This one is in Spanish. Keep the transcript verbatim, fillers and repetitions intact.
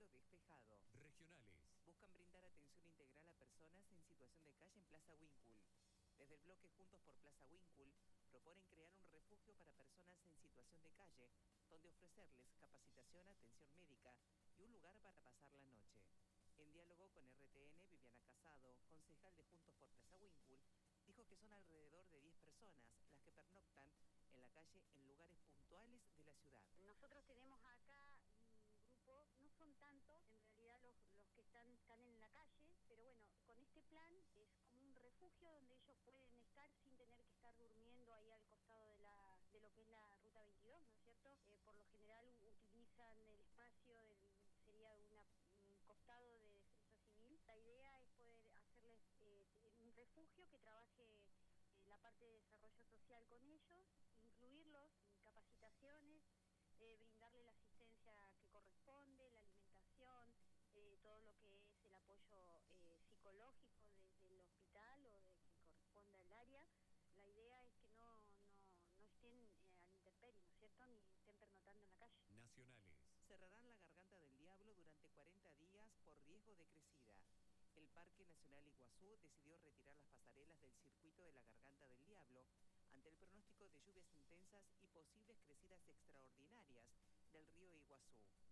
cielo despejado. Regionales. Buscan brindar atención integral a personas en situación de calle en Plaza Winkle. Desde el bloque Juntos por Plaza Winkle, proponen crear un refugio para personas en situación de calle, donde ofrecerles capacitación, atención médica y un lugar para pasar la noche. En diálogo con R T N, Viviana Casado, concejal de Juntos por Plaza Winkle, dijo que son alrededor de diez personas las que pernoctan en la calle en lugares puntuales de la ciudad. Nosotros tenemos acá un grupo, no son tantos, en realidad los, los que están, están en la calle, pero bueno, con este plan es como un refugio donde ellos pueden estar sin tener que estar durmiendo ahí al costado de la de lo que es la ruta veintidós, ¿no es cierto? Eh, por lo general utilizan el espacio del, sería una, un costado de defensa civil. La idea es poder hacerles eh, un refugio que trabaje la parte de desarrollo social con ellos, incluirlos en capacitaciones, eh, brindarle la asistencia que corresponde, la alimentación, eh, todo lo que es el apoyo eh, psicológico desde el hospital o de que corresponda al área. La idea es que no, no, no estén eh, a la intemperie, ¿no es cierto?, ni estén pernotando en la calle. Nacionales. Cerrarán la Garganta del Diablo durante cuarenta días por riesgo de crecida. El Parque Nacional Iguazú decidió retirar las pasarelas del circuito de la Garganta del Diablo ante el pronóstico de lluvias intensas y posibles crecidas extraordinarias del río Iguazú.